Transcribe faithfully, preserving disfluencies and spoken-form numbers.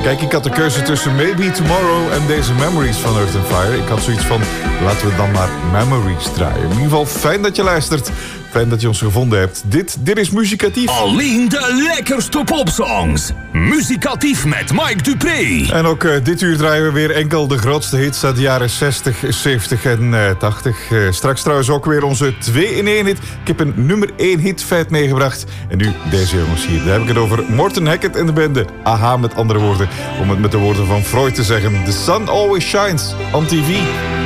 Kijk, ik had de keuze tussen Maybe Tomorrow en deze Memories van Earth and Fire. Ik had zoiets van, laten we dan maar Memories draaien. In ieder geval, fijn dat je luistert. Fijn dat je ons gevonden hebt. Dit, dit is Muzikatief. Alleen de lekkerste popsongs. Muzikatief met Mike Dupré. En ook uh, dit uur draaien we weer enkel de grootste hits uit de jaren zestig, zeventig en uh, tachtig. Uh, straks trouwens ook weer onze twee in één hit. Ik heb een nummer één hitfeit meegebracht. En nu deze jongens hier. Daar heb ik het over Morten Hackett en de bende. Aha, met andere woorden. Om het met de woorden van Freud te zeggen. The sun always shines on T V.